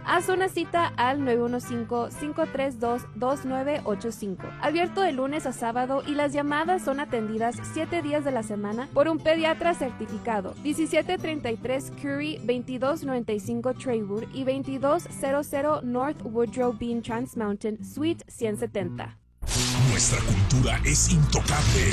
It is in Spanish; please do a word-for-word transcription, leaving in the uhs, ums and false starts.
Haz una cita al nueve uno cinco, cinco tres dos, dos nueve ocho cinco. Abierto de lunes a sábado y las llamadas son atendidas siete días de la semana por un pediatra certificado. diecisiete treinta y tres Curry, veintidós noventa y cinco Traywood y veintidós cero cero North Woodrow Bean Trans Mountain, Suite ciento setenta. Nuestra cultura es intocable.